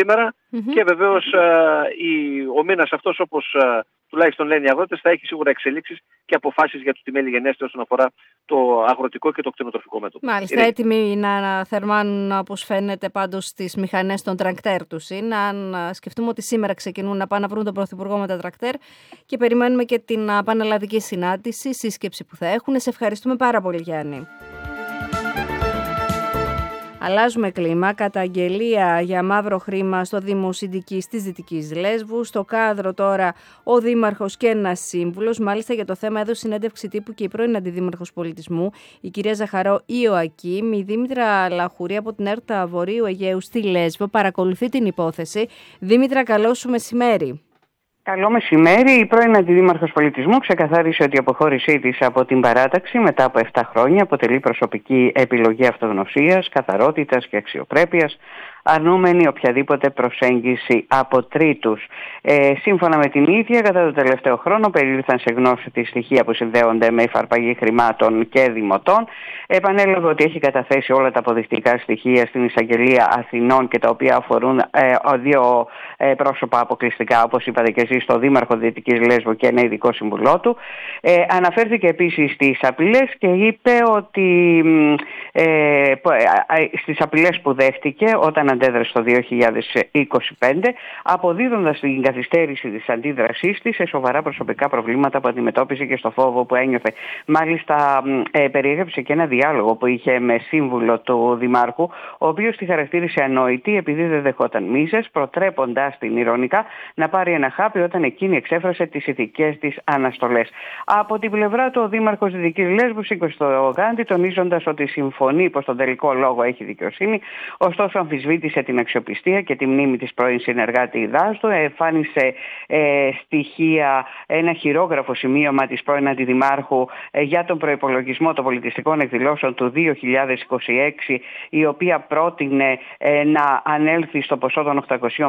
σήμερα και βεβαίως ο μήνας αυτός, όπως τουλάχιστον λένε οι αγρότες, θα έχει σίγουρα εξελίξεις και αποφάσεις για το τιμέλι γενέστε όσον αφορά το αγροτικό και το κτηνοτροφικό μέτωπο. Μάλιστα, έτοιμοι να αναθερμάνουν, όπως φαίνεται, πάντως τις μηχανές των τρακτέρ τους είναι. Αν σκεφτούμε ότι σήμερα ξεκινούν να πάνε να βρουν τον Πρωθυπουργό με τα τρακτέρ και περιμένουμε και την πανελλαδική συνάντηση, σύσκεψη που θα έχουν. Σε ευχαριστούμε πάρα πολύ, Γιάννη. Αλλάζουμε κλίμα. Καταγγελία για μαύρο χρήμα στο Δήμο Συντικής της Δυτικής Λέσβου. Στο κάδρο τώρα ο Δήμαρχος και ένας σύμβουλος. Μάλιστα για το θέμα έδωσε συνέντευξη τύπου και η πρώην Αντιδήμαρχος Πολιτισμού, η κυρία Ζαχαρό Ιωακήμ. Η Δήμητρα Λαχουρή από την ΕΡΤΑ Βορείου Αιγαίου στη Λέσβο παρακολουθεί την υπόθεση. Δήμητρα, καλό σου μεσημέρι. Καλό μεσημέρι. Η πρώην Αντιδήμαρχος Πολιτισμού ξεκαθάρισε ότι η αποχώρησή της από την παράταξη μετά από 7 χρόνια αποτελεί προσωπική επιλογή αυτογνωσίας, καθαρότητας και αξιοπρέπειας, αρνούμενη οποιαδήποτε προσέγγιση από τρίτους. Σύμφωνα με την ίδια, κατά το τελευταίο χρόνο περιήλθαν σε γνώση τη στοιχεία που συνδέονται με υφαρπαγή χρημάτων και δημοτών. Επανέλαβε ότι έχει καταθέσει όλα τα αποδεικτικά στοιχεία στην Εισαγγελία Αθηνών και τα οποία αφορούν δύο πρόσωπα αποκλειστικά, όπως είπατε και εσείς, το Δήμαρχο Δυτικής Λέσβου και ένα ειδικό σύμβουλό του. Αναφέρθηκε επίσης στις απειλές και είπε ότι στις απειλές που δέχτηκε όταν αντέδρασε το 2025, αποδίδοντας την καθυστέρηση της αντίδρασής της σε σοβαρά προσωπικά προβλήματα που αντιμετώπισε και στο φόβο που ένιωθε. Μάλιστα, περιέγραψε και ένα διάλογο που είχε με σύμβουλο του Δημάρχου, ο οποίος τη χαρακτήρισε ανόητη επειδή δεν δεχόταν μίζες, προτρέποντας την ηρωνικά να πάρει ένα χάπι όταν εκείνη εξέφρασε τις ηθικές της αναστολές. Από την πλευρά του, ο Δήμαρχος Δυτικής Λέσβου σήκωσε το γάντι, τονίζοντας ότι συμφωνεί πως στον τελικό λόγο έχει δικαιοσύνη, ωστόσο αμφισβήτησε την αξιοπιστία και τη μνήμη της πρώην συνεργάτη δάστου. Εμφάνισε στοιχεία, ένα χειρόγραφο σημείωμα της πρώην Αντιδημάρχου για τον προϋπολογισμό των πολιτιστικών εκδηλώσεων του 2026, η οποία πρότεινε να ανέλθει στο ποσό των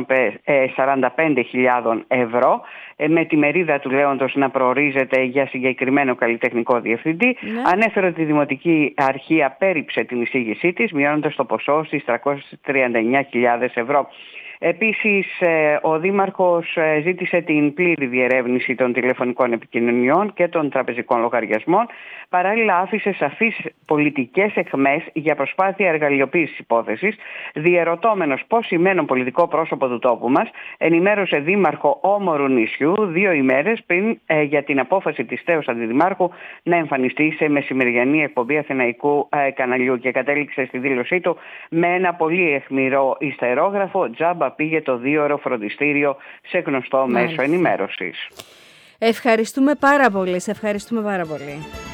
845.000 ευρώ, με τη μερίδα του λέοντος να προορίζεται για συγκεκριμένο καλλιτεχνικό διευθυντή. Ναι. Ανέφερε ότι η Δημοτική Αρχή απέρριψε την εισήγησή της, μειώνοντας το ποσό στις 339.000 ευρώ. Επίσης, ο Δήμαρχος ζήτησε την πλήρη διερεύνηση των τηλεφωνικών επικοινωνιών και των τραπεζικών λογαριασμών. Παράλληλα, άφησε σαφείς πολιτικές αιχμές για προσπάθεια εργαλειοποίησης υπόθεσης. Διερωτώμενος πώς σημαίνον πολιτικό πρόσωπο του τόπου μας, ενημέρωσε Δήμαρχο όμορου νησιού 2 ημέρες πριν για την απόφαση της τέως Αντιδημάρχου να εμφανιστεί σε μεσημεριανή εκπομπή Αθηναϊκού καναλιού και κατέληξε στη δήλωσή του με ένα πολύ αιχμηρό ιστερόγραφο: τζάμπα πήγε το 2ωρο φροντιστήριο σε γνωστό μέσο ενημέρωσης. Ευχαριστούμε πάρα πολύ. Σε ευχαριστούμε πάρα πολύ.